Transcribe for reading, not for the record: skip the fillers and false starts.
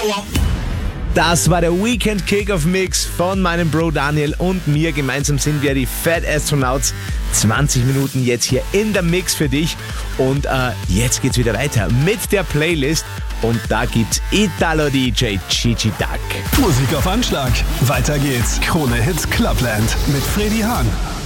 Das war der Weekend Kickoff Mix von meinem Bro Daniel und mir. Gemeinsam sind wir die Fat Astronauts. 20 Minuten jetzt hier in der Mix für dich. Und jetzt geht's wieder weiter mit der Playlist. Und da gibt's Italo-DJ Gigi Duck. Musik auf Anschlag. Weiter geht's. Krone Hits Clubland mit Freddy Hahn.